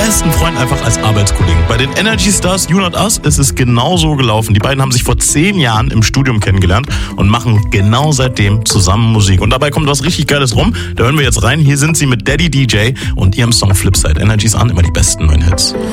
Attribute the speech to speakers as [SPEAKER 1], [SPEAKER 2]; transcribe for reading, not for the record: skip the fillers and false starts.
[SPEAKER 1] besten Freund einfach als Arbeitskollegen. Bei den Energy Stars You Not Us ist es genauso gelaufen. Die beiden haben sich vor 10 Jahren im Studium kennengelernt und machen genau seitdem zusammen Musik. Und dabei kommt was richtig Geiles rum. Da hören wir jetzt rein. Hier sind sie mit Daddy DJ und ihrem Song Flipside. Energy's an, immer die besten neuen Hits.